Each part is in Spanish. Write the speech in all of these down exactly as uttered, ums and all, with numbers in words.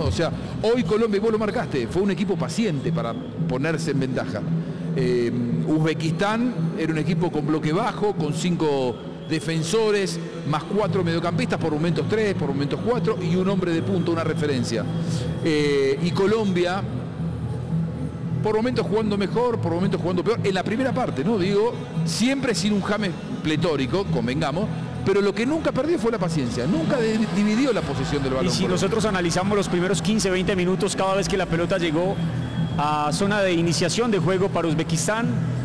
O sea, hoy Colombia, vos lo marcaste, fue un equipo paciente para ponerse en ventaja. Eh, Uzbekistán era un equipo con bloque bajo, con cinco defensores, más cuatro mediocampistas, por momentos tres, por momentos cuatro, y un hombre de punta, una referencia. Eh, y Colombia, por momentos jugando mejor, por momentos jugando peor, en la primera parte, ¿no? Digo, siempre sin un James pletórico, convengamos, pero lo que nunca perdió fue la paciencia, nunca dividió la posesión del balón. Y si nosotros analizamos los primeros quince, veinte minutos, cada vez que la pelota llegó a zona de iniciación de juego para Uzbekistán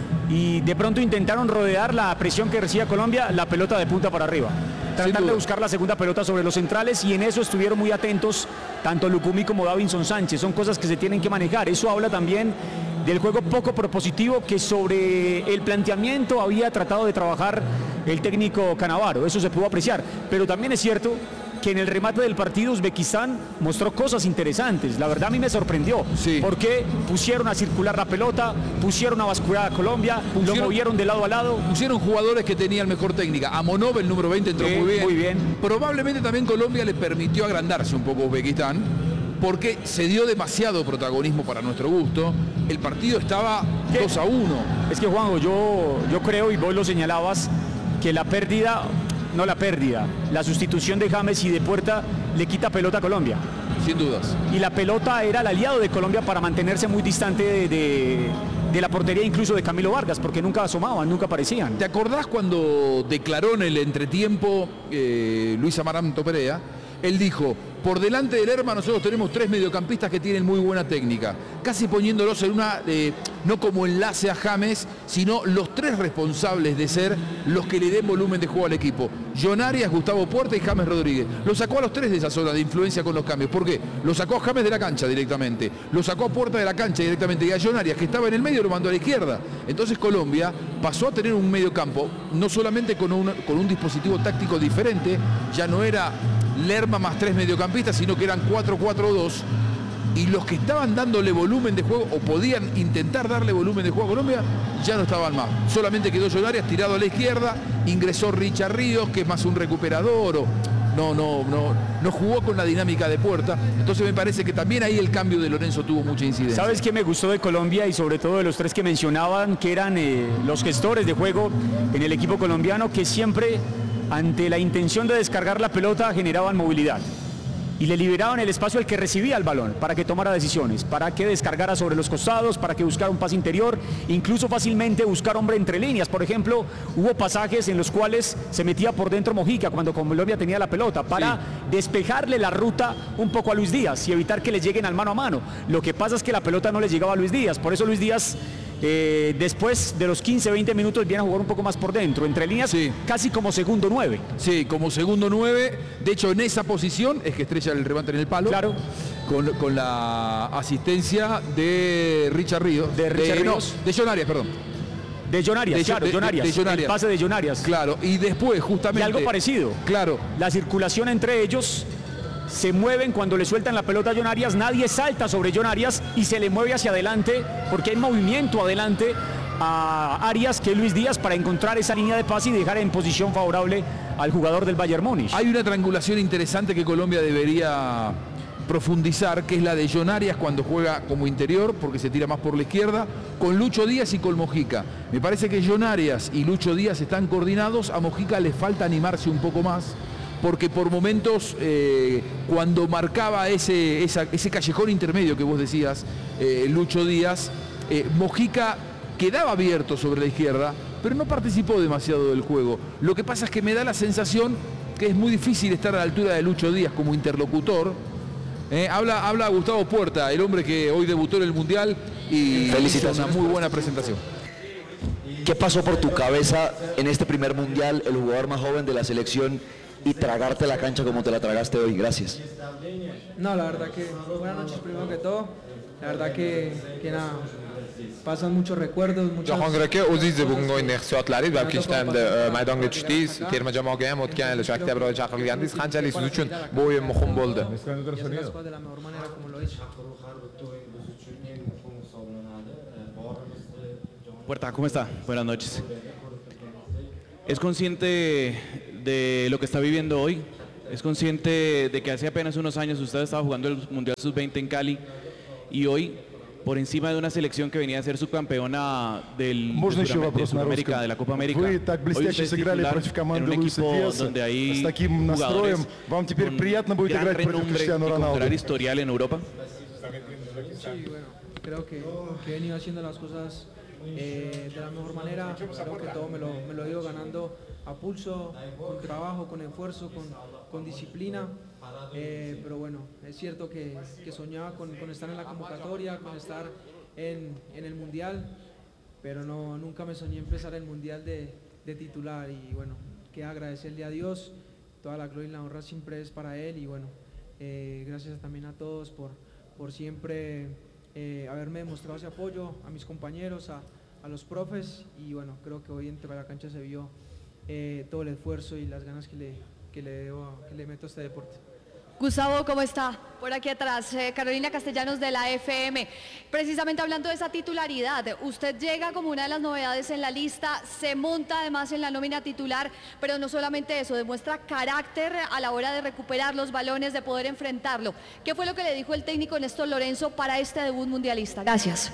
y de pronto intentaron rodear la presión que recibía Colombia, la pelota de punta para arriba. Tratar de buscar la segunda pelota sobre los centrales, y en eso estuvieron muy atentos tanto Lucumí como Davinson Sánchez. Son cosas que se tienen que manejar. Eso habla también del juego poco propositivo que sobre el planteamiento había tratado de trabajar el técnico Cannavaro. Eso se pudo apreciar, pero también es cierto que en el remate del partido Uzbekistán mostró cosas interesantes. La verdad a mí me sorprendió, sí, porque pusieron a circular la pelota, pusieron a bascular a Colombia, pusieron, lo movieron de lado a lado. Pusieron jugadores que tenían mejor técnica. Amonov, el número veinte, entró sí, muy bien. Muy bien. Probablemente también Colombia le permitió agrandarse un poco a Uzbekistán, porque se dio demasiado protagonismo para nuestro gusto. El partido estaba ¿Qué? dos a uno. Es que, Juanjo, yo, yo creo, y vos lo señalabas, que la pérdida... no la pérdida, la sustitución de James y de Puerta le quita pelota a Colombia. Sin dudas. Y la pelota era el aliado de Colombia para mantenerse muy distante de, de, de la portería, incluso de Camilo Vargas, porque nunca asomaban, nunca aparecían. ¿Te acordás cuando declaró en el entretiempo eh, Luis Amaranto Perea? Él dijo, por delante del Lerma nosotros tenemos tres mediocampistas que tienen muy buena técnica, casi poniéndolos en una, eh, no como enlace a James, sino los tres responsables de ser los que le den volumen de juego al equipo. John Arias, Gustavo Puerta y James Rodríguez. Lo sacó a los tres de esa zona de influencia con los cambios. ¿Por qué? Lo sacó a James de la cancha directamente, lo sacó a Puerta de la cancha directamente, y a John Arias, que estaba en el medio, lo mandó a la izquierda. Entonces Colombia pasó a tener un mediocampo, no solamente con un, con un dispositivo táctico diferente, ya no era Lerma más tres mediocampistas, sino que eran cuatro cuatro dos, y los que estaban dándole volumen de juego o podían intentar darle volumen de juego a Colombia ya no estaban más. Solamente quedó John Arias tirado a la izquierda, ingresó Richard Ríos, que es más un recuperador, o no, no, no, no jugó con la dinámica de Puerta. Entonces me parece que también ahí el cambio de Lorenzo tuvo mucha incidencia. ¿Sabes qué me gustó de Colombia y sobre todo de los tres que mencionaban, que eran eh, los gestores de juego en el equipo colombiano, que siempre ante la intención de descargar la pelota generaban movilidad y le liberaban el espacio al que recibía el balón para que tomara decisiones, para que descargara sobre los costados, para que buscara un pase interior, incluso fácilmente buscar hombre entre líneas? Por ejemplo, hubo pasajes en los cuales se metía por dentro Mojica cuando Colombia tenía la pelota para sí. despejarle la ruta un poco a Luis Díaz y evitar que le lleguen al mano a mano. Lo que pasa es que la pelota no le llegaba a Luis Díaz, por eso Luis Díaz Eh, después de los quince, veinte minutos viene a jugar un poco más por dentro, entre líneas, sí. casi como segundo nueve. Sí, como segundo nueve. De hecho, en esa posición es que estrella el remate en el palo. Claro. Con, con la asistencia de Richard Ríos. De Richard de, Ríos. No, de John Arias, perdón. De John Arias, de, claro, de, John Arias. De, de John Arias. El pase de John Arias. Claro, y después justamente... Y algo parecido. Claro. La circulación entre ellos... se mueven cuando le sueltan la pelota a John Arias, nadie salta sobre John Arias y se le mueve hacia adelante porque hay movimiento adelante a Arias, que es Luis Díaz, para encontrar esa línea de pase y dejar en posición favorable al jugador del Bayern Múnich. Hay una triangulación interesante que Colombia debería profundizar, que es la de John Arias cuando juega como interior, porque se tira más por la izquierda, con Lucho Díaz y con Mojica. Me parece que John Arias y Lucho Díaz están coordinados, a Mojica le falta animarse un poco más, porque por momentos eh, cuando marcaba ese, esa, ese callejón intermedio que vos decías, eh, Lucho Díaz, eh, Mojica quedaba abierto sobre la izquierda, pero no participó demasiado del juego. Lo que pasa es que me da la sensación que es muy difícil estar a la altura de Lucho Díaz como interlocutor. Eh, habla, habla Gustavo Puerta, el hombre que hoy debutó en el Mundial y hizo una muy buena presentación. ¿Qué pasó por tu cabeza en este primer Mundial, el jugador más joven de la selección, y tragarte la cancha como te la tragaste hoy? Gracias. No, la verdad que buenas noches primero que todo. La verdad que, que nada, pasan muchos recuerdos, muchas... Jahongiraka o'zingizni bugungi o'yin hissiyotlaringiz va Kishtamda maydonga tushdingiz, terma jamoaga ham o'tgan yil oktyabr oyida chaqirilgandingiz, qanchalik siz uchun bu o'yin muhim bo'ldi? Puerta, ¿cómo está? Buenas noches. ¿Es consciente de lo que está viviendo hoy? es consciente de que hace apenas unos años usted estaba jugando el Mundial sub veinte en Cali y hoy, por encima de una selección que venía a ser subcampeona del Можно de еще Sudam- de вопрос на Sudamérica, русском? de la Copa América. Вы так Hoy блестяще usted es сыграли titular против en команды un Луиса equipo Диаса donde hay с таким jugadores настроем. Вам теперь con приятно будет gran играть против renombre Криштиану y con Роналду. gran historial en Europa. Sí, bueno, creo que, que he venido haciendo las cosas eh, de la mejor manera. Creo que todo me lo, me lo he ido ganando a pulso, con trabajo, con esfuerzo, con, con disciplina. Eh, pero bueno, es cierto que, que soñaba con, con estar en la convocatoria, con estar en, en el Mundial, pero no, nunca me soñé empezar el Mundial de, de titular. Y bueno, queda agradecerle a Dios, toda la gloria y la honra siempre es para Él. Y bueno, eh, gracias también a todos por, por siempre eh, haberme demostrado ese apoyo, a mis compañeros, a, a los profes. Y bueno, creo que hoy dentro de la cancha se vio eh, todo el esfuerzo y las ganas que le, que le, debo, que le meto a este deporte. Gustavo, ¿cómo está? Por aquí atrás, eh, Carolina Castellanos de la F M. Precisamente hablando de esa titularidad, usted llega como una de las novedades en la lista, se monta además en la nómina titular, pero no solamente eso, demuestra carácter a la hora de recuperar los balones, de poder enfrentarlo. ¿Qué fue lo que le dijo el técnico Néstor Lorenzo para este debut mundialista? Gracias.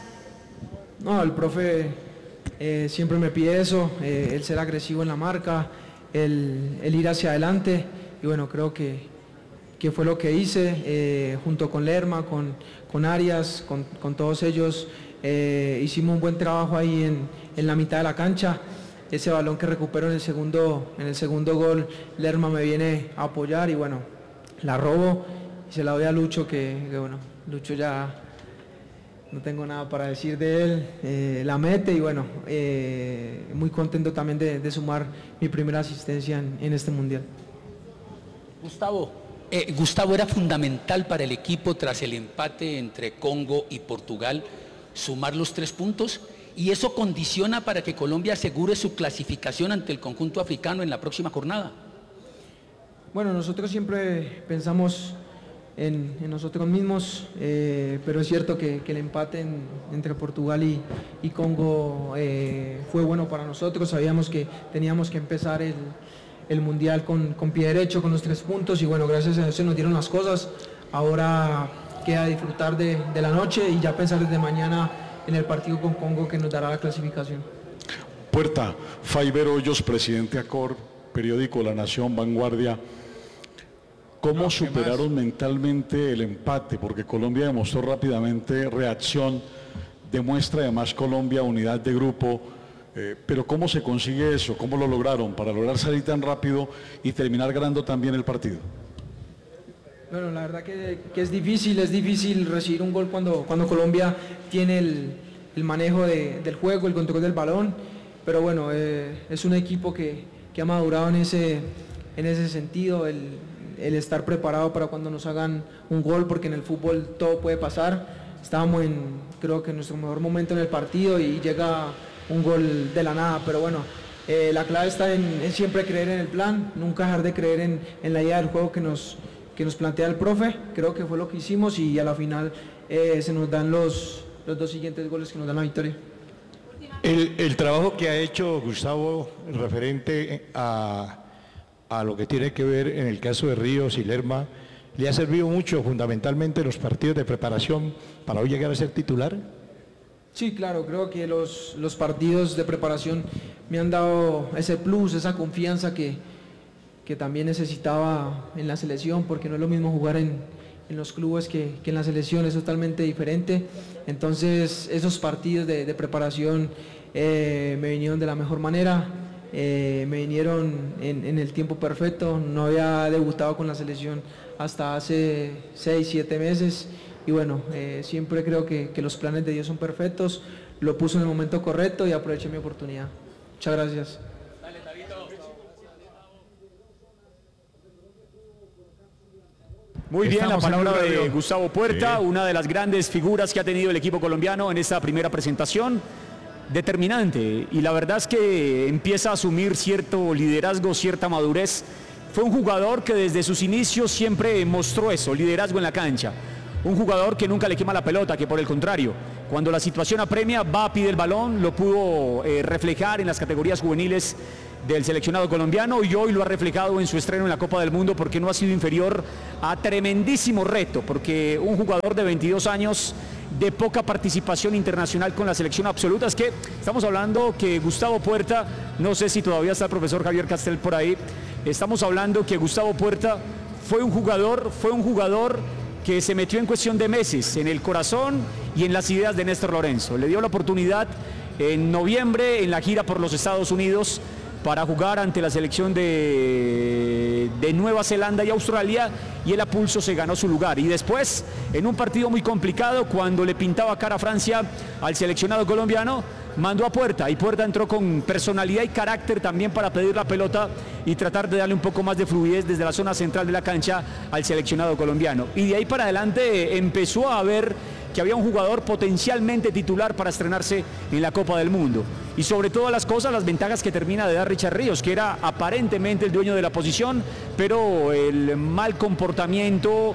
No, el profe eh, siempre me pide eso, eh, el ser agresivo en la marca, el, el ir hacia adelante, y bueno, creo que que fue lo que hice eh, junto con Lerma, con, con Arias, con, con todos ellos. Eh, hicimos un buen trabajo ahí en, en la mitad de la cancha. Ese balón que recupero en el segundo, en el segundo gol, Lerma me viene a apoyar y bueno, la robo y se la doy a Lucho, que, que bueno, Lucho ya no tengo nada para decir de él, eh, la mete y bueno, eh, muy contento también de, de sumar mi primera asistencia en, en este Mundial. Gustavo. Eh, Gustavo, era fundamental para el equipo tras el empate entre Congo y Portugal sumar los tres puntos y eso condiciona para que Colombia asegure su clasificación ante el conjunto africano en la próxima jornada. Bueno, nosotros siempre pensamos en, en nosotros mismos, eh, pero es cierto que, que el empate en, entre Portugal y, y Congo eh, fue bueno para nosotros. Sabíamos que teníamos que empezar el el Mundial con, con pie derecho, con los tres puntos y bueno, gracias a Dios se nos dieron las cosas. Ahora queda disfrutar de, de la noche y ya pensar desde mañana en el partido con Congo que nos dará la clasificación. Puerta, Faiber Hoyos, presidente ACOR, periódico La Nación, Vanguardia. ¿Cómo superaron mentalmente el empate? Porque Colombia demostró rápidamente reacción, demuestra además Colombia unidad de grupo. Eh, pero ¿cómo se consigue eso? ¿Cómo lo lograron para lograr salir tan rápido y terminar ganando también el partido? Bueno, la verdad que, que es difícil, es difícil recibir un gol cuando, cuando Colombia tiene el, el manejo de, del juego, el control del balón, pero bueno, eh, es un equipo que, que ha madurado en ese, en ese sentido, el, el estar preparado para cuando nos hagan un gol, porque en el fútbol todo puede pasar. Estábamos en, creo que en nuestro mejor momento en el partido y llega un gol de la nada, pero bueno, eh, la clave está en, en siempre creer en el plan, nunca dejar de creer en, en la idea del juego que nos, que nos plantea el profe. Creo que fue lo que hicimos y a la final eh, se nos dan los, los dos siguientes goles que nos dan la victoria. El, el trabajo que ha hecho Gustavo referente a, a lo que tiene que ver en el caso de Ríos y Lerma, ¿le ha servido mucho fundamentalmente los partidos de preparación para hoy llegar a ser titular? Sí, claro, creo que los, los partidos de preparación me han dado ese plus, esa confianza que, que también necesitaba en la selección, porque no es lo mismo jugar en, en los clubes que, que en la selección, es totalmente diferente. Entonces esos partidos de, de preparación eh, me vinieron de la mejor manera, eh, me vinieron en, en el tiempo perfecto. No había debutado con la selección hasta hace seis, siete meses. Y bueno, eh, siempre creo que, que los planes de Dios son perfectos, lo puso en el momento correcto y aproveché mi oportunidad. Muchas gracias. Muy bien, la Estamos en palabra Blue de Radio. Gustavo Puerta, Sí. una de las grandes figuras que ha tenido el equipo colombiano en esta primera presentación, determinante, y la verdad es que empieza a asumir cierto liderazgo, cierta madurez. Fue un jugador que desde sus inicios siempre mostró eso, liderazgo en la cancha. Un jugador que nunca le quema la pelota, que por el contrario, cuando la situación apremia, va, pide el balón, lo pudo eh, reflejar en las categorías juveniles del seleccionado colombiano y hoy lo ha reflejado en su estreno en la Copa del Mundo, porque no ha sido inferior a tremendísimo reto, porque un jugador de veintidós años de poca participación internacional con la selección absoluta. Es que estamos hablando que Gustavo Puerta, no sé si todavía está el profesor Javier Castel por ahí, estamos hablando que Gustavo Puerta fue un jugador, fue un jugador que se metió en cuestión de meses en el corazón y en las ideas de Néstor Lorenzo. Le dio la oportunidad en noviembre en la gira por los Estados Unidos para jugar ante la selección de, de Nueva Zelanda y Australia, y él a pulso se ganó su lugar. Y después, en un partido muy complicado, cuando le pintaba cara a Francia al seleccionado colombiano, mandó a Puerta, y Puerta entró con personalidad y carácter también para pedir la pelota y tratar de darle un poco más de fluidez desde la zona central de la cancha al seleccionado colombiano. Y de ahí para adelante empezó a ver que había un jugador potencialmente titular para estrenarse en la Copa del Mundo. Y sobre todas las cosas, las ventajas que termina de dar Richard Ríos, que era aparentemente el dueño de la posición, pero el mal comportamiento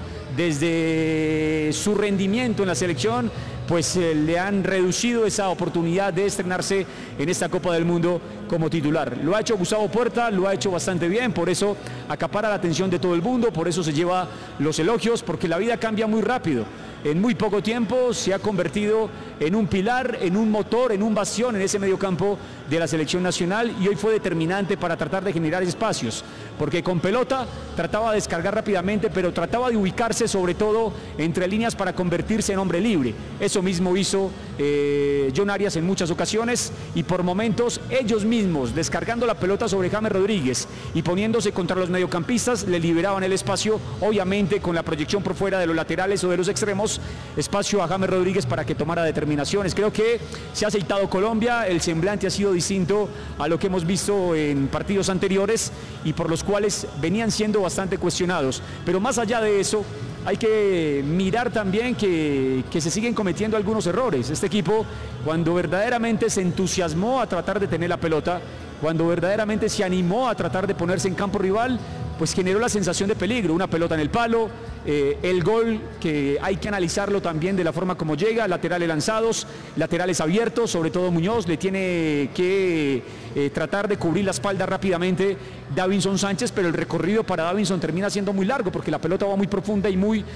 desde su rendimiento en la selección, pues eh, le han reducido esa oportunidad de estrenarse en esta Copa del Mundo como titular. Lo ha hecho Gustavo Puerta, lo ha hecho bastante bien, por eso acapara la atención de todo el mundo, por eso se lleva los elogios, porque la vida cambia muy rápido. En muy poco tiempo se ha convertido en un pilar, en un motor, en un bastión en ese mediocampo de la selección nacional, y hoy fue determinante para tratar de generar espacios, porque con pelota trataba de descargar rápidamente, pero trataba de ubicarse sobre todo entre líneas para convertirse en hombre libre. Eso mismo hizo eh, John Arias en muchas ocasiones, y por momentos ellos mismos descargando la pelota sobre James Rodríguez y poniéndose contra los mediocampistas le liberaban el espacio, obviamente con la proyección por fuera de los laterales o de los extremos, espacio a James Rodríguez para que tomara determinaciones. Creo que se ha aceitado Colombia, el semblante ha sido distinto a lo que hemos visto en partidos anteriores y por los cuales venían siendo bastante cuestionados. Pero más allá de eso, hay que mirar también que, que se siguen cometiendo algunos errores. Este equipo, cuando verdaderamente se entusiasmó a tratar de tener la pelota, cuando verdaderamente se animó a tratar de ponerse en campo rival, pues generó la sensación de peligro, una pelota en el palo, eh, el gol que hay que analizarlo también de la forma como llega, laterales lanzados, laterales abiertos, sobre todo Muñoz, le tiene que eh, tratar de cubrir la espalda rápidamente Davinson Sánchez, pero el recorrido para Davinson termina siendo muy largo porque la pelota va muy profunda y muy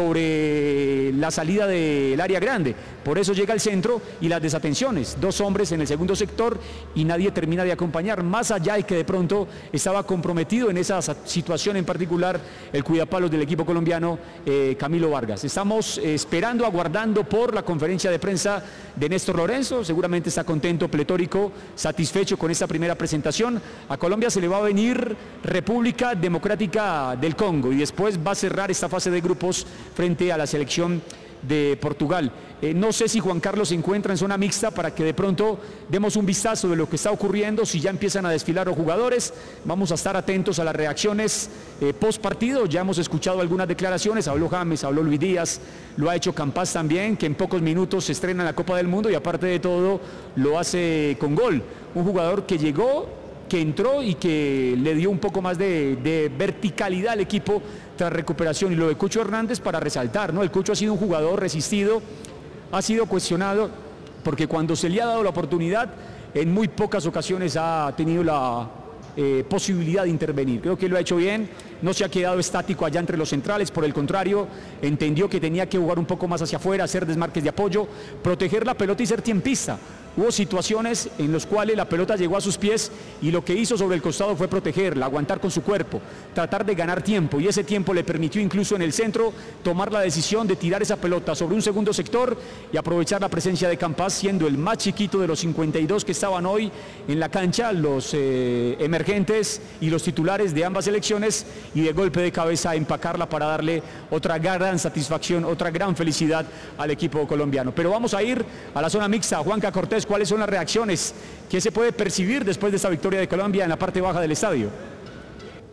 sobre la salida del área grande, por eso llega al centro y las desatenciones, dos hombres en el segundo sector y nadie termina de acompañar, más allá de que de pronto estaba comprometido en esa situación en particular el cuidapalos del equipo colombiano, eh, Camilo Vargas. Estamos eh, esperando, aguardando por la conferencia de prensa de Néstor Lorenzo, seguramente está contento, pletórico, satisfecho con esta primera presentación. A Colombia se le va a venir República Democrática del Congo y después va a cerrar esta fase de grupos frente a la selección de Portugal. Eh, no sé si Juan Carlos se encuentra en zona mixta para que de pronto demos un vistazo de lo que está ocurriendo, si ya empiezan a desfilar los jugadores. Vamos a estar atentos a las reacciones eh, post partido. Ya hemos escuchado algunas declaraciones, habló James, habló Luis Díaz, lo ha hecho Campas también, que en pocos minutos se estrena en la Copa del Mundo y aparte de todo lo hace con gol. Un jugador que llegó, que entró y que le dio un poco más de, de verticalidad al equipo tras recuperación. Y lo de Cucho Hernández para resaltar, ¿no? El Cucho ha sido un jugador resistido, ha sido cuestionado, porque cuando se le ha dado la oportunidad, en muy pocas ocasiones ha tenido la eh, posibilidad de intervenir. Creo que lo ha hecho bien, no se ha quedado estático allá entre los centrales, por el contrario, entendió que tenía que jugar un poco más hacia afuera, hacer desmarques de apoyo, proteger la pelota y ser tiempista. Hubo situaciones en las cuales la pelota llegó a sus pies y lo que hizo sobre el costado fue protegerla, aguantar con su cuerpo, tratar de ganar tiempo, y ese tiempo le permitió incluso en el centro tomar la decisión de tirar esa pelota sobre un segundo sector y aprovechar la presencia de Campas, siendo el más chiquito de los cincuenta y dos que estaban hoy en la cancha, los eh, emergentes y los titulares de ambas selecciones, y de golpe de cabeza empacarla para darle otra gran satisfacción, otra gran felicidad al equipo colombiano. Pero vamos a ir a la zona mixta. Juanca Cortés, ¿cuáles son las reacciones que se puede percibir después de esta victoria de Colombia en la parte baja del estadio?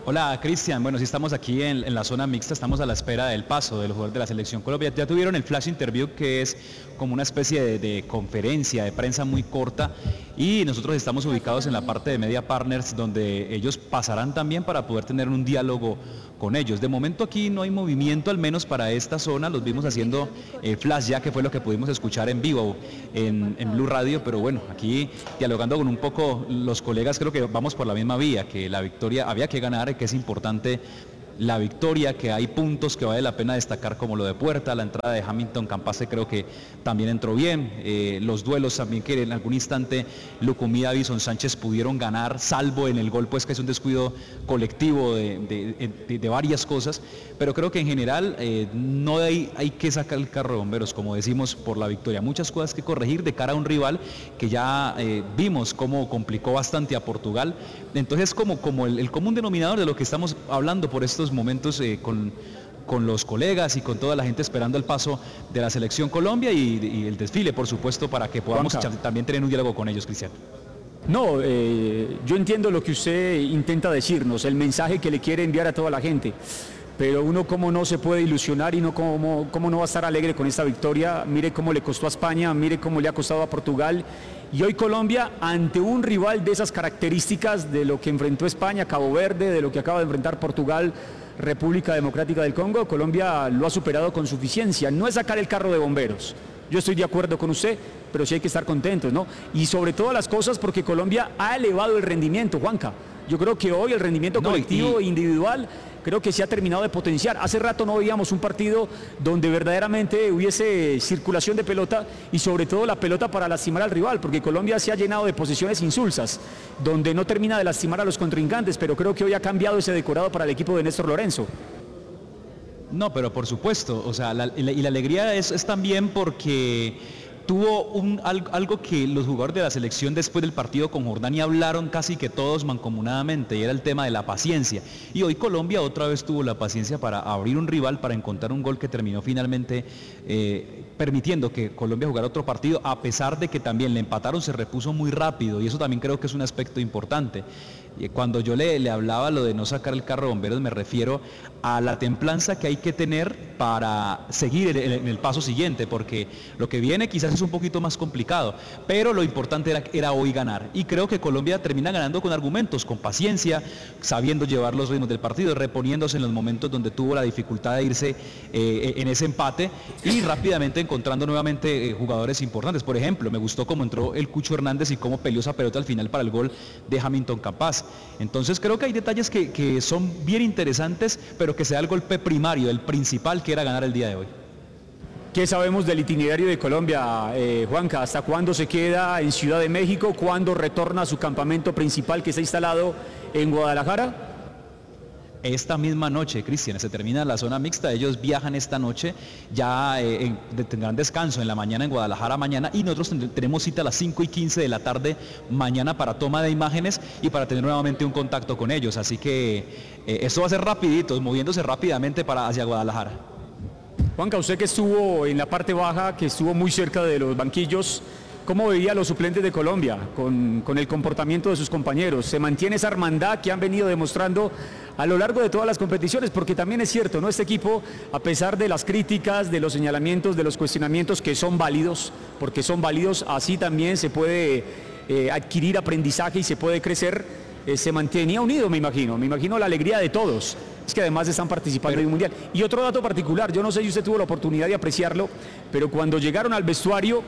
Hola Cristian, bueno, sí estamos aquí en, en la zona mixta, estamos a la espera del paso de los jugadores de la Selección Colombia. Ya tuvieron el flash interview, que es como una especie de, de conferencia de prensa muy corta, y nosotros estamos ubicados en la parte de Media Partners, donde ellos pasarán también para poder tener un diálogo con ellos. De momento aquí no hay movimiento, al menos para esta zona. Los vimos haciendo eh, flash ya, que fue lo que pudimos escuchar en vivo en, en Blue Radio, pero bueno, aquí dialogando con un poco los colegas, creo que vamos por la misma vía, que la victoria había que ganar, que es importante la victoria, que hay puntos que vale la pena destacar, como lo de Puerta, la entrada de Hamilton Campase creo que también entró bien, eh, los duelos también que en algún instante Lucumí, Davison Sánchez pudieron ganar, salvo en el gol, pues que es un descuido colectivo de, de, de, de varias cosas, pero creo que en general eh, no hay, hay que sacar el carro de bomberos, como decimos, por la victoria. Muchas cosas que corregir de cara a un rival que ya eh, vimos cómo complicó bastante a Portugal. Entonces como, como el, el común denominador de lo que estamos hablando por estos momentos eh, con, con los colegas y con toda la gente esperando el paso de la Selección Colombia y, y el desfile, por supuesto, para que podamos también tener un diálogo con ellos, Cristian. No, eh, yo entiendo lo que usted intenta decirnos, el mensaje que le quiere enviar a toda la gente, pero uno cómo no se puede ilusionar y no cómo, cómo no va a estar alegre con esta victoria. Mire cómo le costó a España, mire cómo le ha costado a Portugal, y hoy Colombia, ante un rival de esas características, de lo que enfrentó España, Cabo Verde, de lo que acaba de enfrentar Portugal, República Democrática del Congo, Colombia lo ha superado con suficiencia. No es sacar el carro de bomberos, yo estoy de acuerdo con usted, pero sí hay que estar contentos, ¿no? Y sobre todas las cosas, porque Colombia ha elevado el rendimiento, Juanca. Yo creo que hoy el rendimiento colectivo e individual creo que se ha terminado de potenciar. Hace rato no veíamos un partido donde verdaderamente hubiese circulación de pelota y sobre todo la pelota para lastimar al rival, porque Colombia se ha llenado de posiciones insulsas, donde no termina de lastimar a los contrincantes, pero creo que hoy ha cambiado ese decorado para el equipo de Néstor Lorenzo. No, pero por supuesto, o sea, la, y, la, y la alegría es, es también porque tuvo un, algo que los jugadores de la selección después del partido con Jordania hablaron casi que todos mancomunadamente, y era el tema de la paciencia. Y hoy Colombia otra vez tuvo la paciencia para abrir un rival, para encontrar un gol que terminó finalmente eh, permitiendo que Colombia jugara otro partido, a pesar de que también le empataron, se repuso muy rápido, y eso también creo que es un aspecto importante. Cuando yo le, le hablaba lo de no sacar el carro de bomberos, me refiero a la templanza que hay que tener para seguir en, en el paso siguiente, porque lo que viene quizás es un poquito más complicado, pero lo importante era, era hoy ganar, y creo que Colombia termina ganando con argumentos, con paciencia, sabiendo llevar los ritmos del partido, reponiéndose en los momentos donde tuvo la dificultad de irse eh, en ese empate, y rápidamente encontrando nuevamente eh, jugadores importantes. Por ejemplo, me gustó cómo entró el Cucho Hernández y cómo peleó esa pelota al final para el gol de Hamilton Campás. Entonces creo que hay detalles que, que son bien interesantes, pero que se da el golpe primario, el principal, que era ganar el día de hoy. ¿Qué sabemos del itinerario de Colombia, eh, Juanca? ¿Hasta cuándo se queda en Ciudad de México? ¿Cuándo retorna a su campamento principal que está instalado en Guadalajara? Esta misma noche, Cristian, se termina la zona mixta, ellos viajan esta noche, ya eh, tendrán descanso en la mañana en Guadalajara mañana, y nosotros tenemos cita a las cinco y quince de la tarde mañana para toma de imágenes y para tener nuevamente un contacto con ellos, así que eh, esto va a ser rapidito, moviéndose rápidamente para hacia Guadalajara. Juanca, usted que estuvo en la parte baja, que estuvo muy cerca de los banquillos, ¿cómo veía a los suplentes de Colombia con, con el comportamiento de sus compañeros? ¿Se mantiene esa hermandad que han venido demostrando a lo largo de todas las competiciones? Porque también es cierto, ¿no? Este equipo, a pesar de las críticas, de los señalamientos, de los cuestionamientos que son válidos, porque son válidos, así también se puede eh, adquirir aprendizaje y se puede crecer, eh, se mantenía unido, me imagino, me imagino la alegría de todos. Es que además están participando en un mundial. Y otro dato particular, yo no sé si usted tuvo la oportunidad de apreciarlo, pero cuando llegaron al vestuario,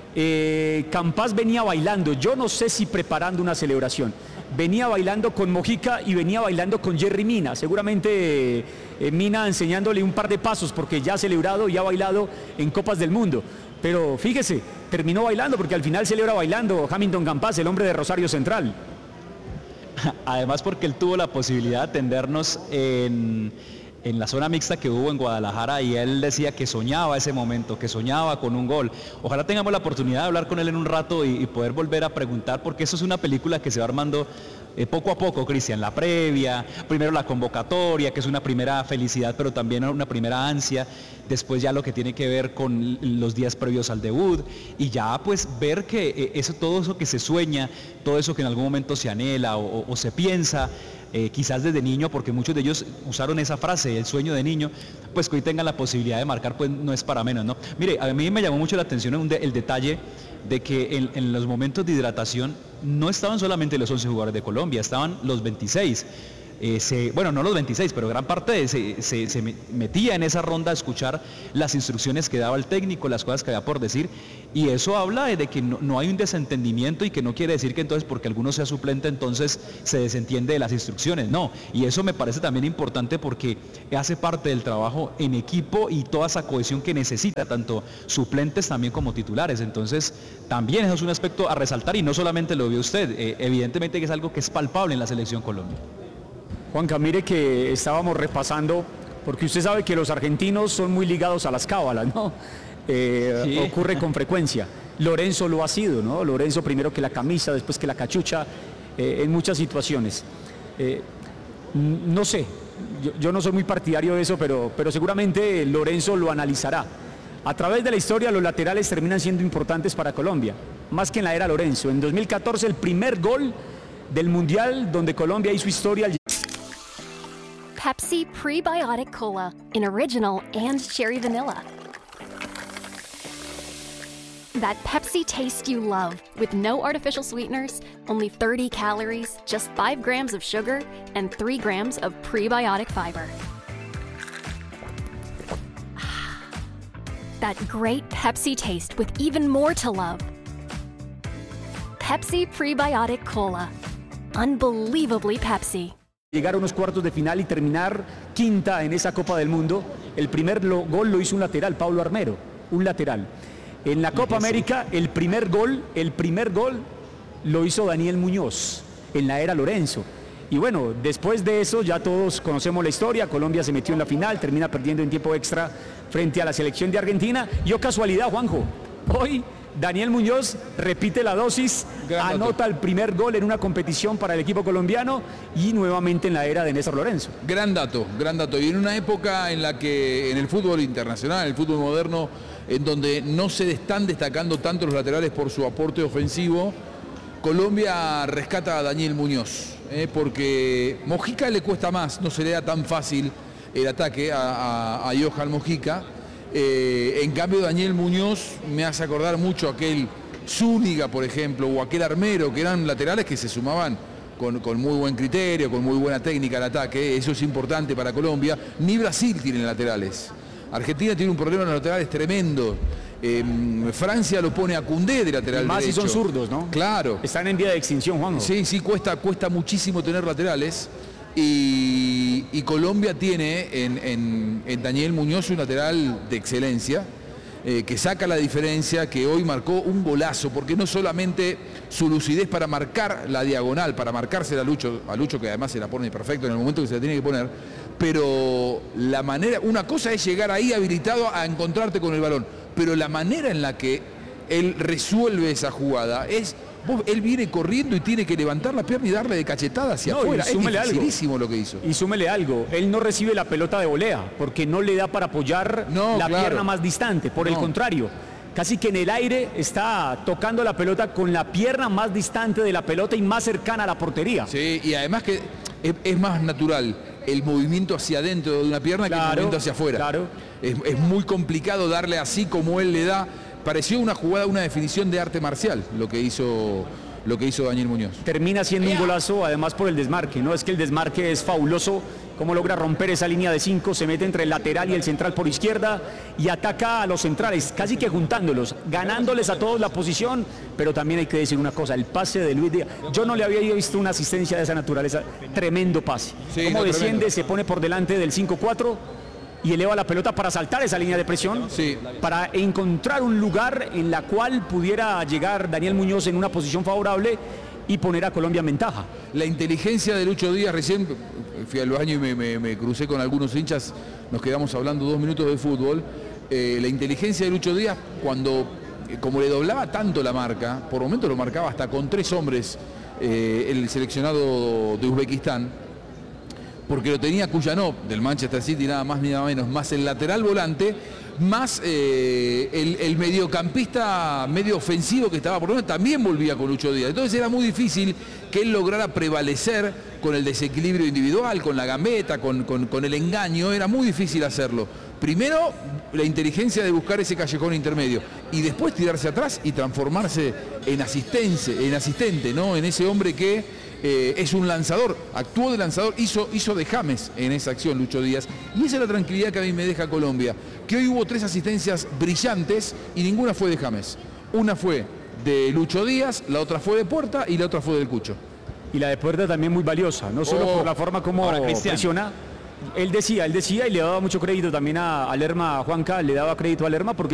eh, Campás venía bailando, yo no sé si preparando una celebración, venía bailando con Mojica y venía bailando con Jerry Mina, seguramente eh, Mina enseñándole un par de pasos, porque ya ha celebrado y ha bailado en Copas del Mundo. Pero fíjese, terminó bailando, porque al final celebra bailando Hamilton Campás, el hombre de Rosario Central. Además porque él tuvo la posibilidad de atendernos en, en la zona mixta que hubo en Guadalajara, y él decía que soñaba ese momento, que soñaba con un gol. Ojalá tengamos la oportunidad de hablar con él en un rato y, y poder volver a preguntar, porque eso es una película que se va armando eh, poco a poco, Cristian, la previa, primero la convocatoria, que es una primera felicidad, pero también una primera ansia, después ya lo que tiene que ver con los días previos al debut, y ya pues ver que eso, todo eso que se sueña, todo eso que en algún momento se anhela o, o, o se piensa, eh, quizás desde niño, porque muchos de ellos usaron esa frase, el sueño de niño, pues que hoy tengan la posibilidad de marcar, pues no es para menos, ¿no? Mire, a mí me llamó mucho la atención un de, el detalle de que en, en los momentos de hidratación no estaban solamente los once jugadores de Colombia, estaban los veintiséis. Eh, se, bueno, no los veintiséis, pero gran parte de, se, se, se metía en esa ronda a escuchar las instrucciones que daba el técnico, las cosas que había por decir, y eso habla de que no, no hay un desentendimiento y que no quiere decir que entonces porque alguno sea suplente entonces se desentiende de las instrucciones, no, y eso me parece también importante porque hace parte del trabajo en equipo y toda esa cohesión que necesita, tanto suplentes también como titulares, entonces también eso es un aspecto a resaltar y no solamente lo vio usted, eh, evidentemente que es algo que es palpable en la selección Colombia. Juanca, mire que estábamos repasando, porque usted sabe que los argentinos son muy ligados a las cábalas, ¿no? Eh, sí. Ocurre con frecuencia. Lorenzo lo ha sido, ¿no? Lorenzo primero que la camisa, después que la cachucha, eh, en muchas situaciones. Eh, no sé, yo, yo no soy muy partidario de eso, pero, pero seguramente Lorenzo lo analizará. A través de la historia los laterales terminan siendo importantes para Colombia, más que en la era Lorenzo. En dos mil catorce el primer gol del Mundial donde Colombia hizo historia. Pepsi Prebiotic Cola in original and cherry vanilla. That Pepsi taste you love, with no artificial sweeteners, only thirty calories, just five grams of sugar, and three grams of prebiotic fiber. That great Pepsi taste with even more to love. Pepsi Prebiotic Cola. Unbelievably Pepsi. Llegar a unos cuartos de final y terminar quinta en esa Copa del Mundo. El primer lo, gol lo hizo un lateral, Pablo Armero, un lateral. En la Copa América, el primer gol, el primer gol lo hizo Daniel Muñoz, en la era Lorenzo. Y bueno, después de eso ya todos conocemos la historia. Colombia se metió en la final, termina perdiendo en tiempo extra frente a la selección de Argentina. Y oh casualidad, Juanjo, hoy Daniel Muñoz repite la dosis, anota el primer gol en una competición para el equipo colombiano y nuevamente en la era de Néstor Lorenzo. Gran dato, gran dato. Y en una época en la que en el fútbol internacional, en el fútbol moderno, en donde no se están destacando tanto los laterales por su aporte ofensivo, Colombia rescata a Daniel Muñoz, ¿eh? porque Mojica le cuesta más, no se le da tan fácil el ataque a, a, a Johan Mojica. Eh, en cambio Daniel Muñoz me hace acordar mucho aquel Zúñiga, por ejemplo, o aquel Armero, que eran laterales que se sumaban con, con muy buen criterio, con muy buena técnica al ataque. Eso es importante para Colombia. Ni Brasil tiene laterales. Argentina tiene un problema en los laterales tremendo. Eh, Francia lo pone a Koundé de lateral y más derecho. si son zurdos, ¿no? Claro. Están en vía de extinción, Juan. Sí, sí, cuesta, cuesta muchísimo tener laterales. Y, y Colombia tiene en, en, en Daniel Muñoz un lateral de excelencia, eh, que saca la diferencia, que hoy marcó un golazo, porque no solamente su lucidez para marcar la diagonal, para marcarse a Lucho, a Lucho que además se la pone perfecto en el momento que se la tiene que poner, pero la manera, una cosa es llegar ahí habilitado a encontrarte con el balón, pero la manera en la que él resuelve esa jugada es... Vos, él viene corriendo y tiene que levantar la pierna y darle de cachetada hacia no, afuera. Es dificilísimo lo que hizo. Y súmele algo, él no recibe la pelota de volea, porque no le da para apoyar no, la claro. pierna más distante. Por no. el contrario, casi que en el aire está tocando la pelota con la pierna más distante de la pelota y más cercana a la portería. Sí, y además que es, es más natural el movimiento hacia adentro de una pierna claro, que el movimiento hacia afuera. Claro. Es, es muy complicado darle así como él le da. Pareció una jugada, una definición de arte marcial, lo que hizo, lo que hizo Daniel Muñoz. Termina siendo un golazo, además por el desmarque, ¿no? Es que el desmarque es fabuloso, cómo logra romper esa línea de cinco, se mete entre el lateral y el central por izquierda y ataca a los centrales, casi que juntándolos, ganándoles a todos la posición, pero también hay que decir una cosa, el pase de Luis Díaz, yo no le había visto una asistencia de esa naturaleza, tremendo pase. Sí, cómo no, desciende, tremendo. Se pone por delante del cinco cuatro. Y eleva la pelota para saltar esa línea de presión, sí. para encontrar un lugar en la cual pudiera llegar Daniel Muñoz en una posición favorable y poner a Colombia en ventaja. La inteligencia de Lucho Díaz, recién fui al baño y me, me, me crucé con algunos hinchas, nos quedamos hablando dos minutos de fútbol. Eh, la inteligencia de Lucho Díaz, cuando, como le doblaba tanto la marca, por momentos lo marcaba hasta con tres hombres eh, el seleccionado de Uzbekistán, porque lo tenía Kuyanov del Manchester City, nada más ni nada menos, más el lateral volante, más eh, el, el mediocampista medio ofensivo que estaba por lo menos, también volvía con Lucho Díaz. Entonces era muy difícil que él lograra prevalecer con el desequilibrio individual, con la gambeta, con, con, con el engaño, era muy difícil hacerlo. Primero, la inteligencia de buscar ese callejón intermedio y después tirarse atrás y transformarse en asistente, en asistente, ¿no? En ese hombre que eh, es un lanzador, actuó de lanzador, hizo, hizo de James en esa acción Lucho Díaz. Y esa es la tranquilidad que a mí me deja Colombia, que hoy hubo tres asistencias brillantes y ninguna fue de James. Una fue de Lucho Díaz, la otra fue de Puerta y la otra fue del Cucho. Y la de Puerta también muy valiosa, no solo Oh. por la forma como Ahora, Cristian. presiona. Él decía, él decía y le daba mucho crédito también a, a Lerma, a Juanca, le daba crédito a Lerma porque